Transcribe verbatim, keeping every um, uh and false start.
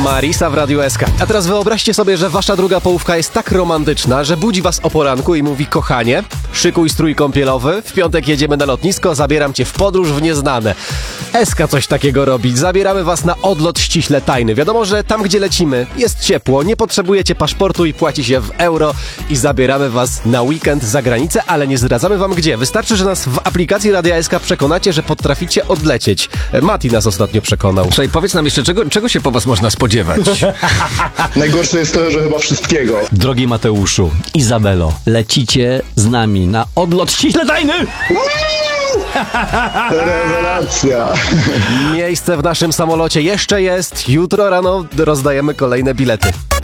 Marisa w Radiu S K. A teraz wyobraźcie sobie, że wasza druga połówka jest tak romantyczna, że budzi was o poranku i mówi: kochanie, szykuj strój kąpielowy, w piątek jedziemy na lotnisko, zabieram cię w podróż w nieznane. S K coś takiego robi. Zabieramy was na odlot ściśle tajny. Wiadomo, że tam, gdzie lecimy, jest ciepło, nie potrzebujecie paszportu i płaci się w euro i zabieramy was na weekend za granicę, ale nie zdradzamy wam gdzie. Wystarczy, że nas w aplikacji Radia S K przekonacie, że potraficie odlecieć. Mati nas ostatnio przekonał. Słuchaj, powiedz nam jeszcze, czego, czego się po was można spodziewać? Najgorsze jest to, że chyba wszystkiego. Drogi Mateuszu, Izabelo, lecicie z nami na odlot ściśle tajny! Rewelacja. Miejsce w naszym samolocie jeszcze jest. Jutro rano rozdajemy kolejne bilety.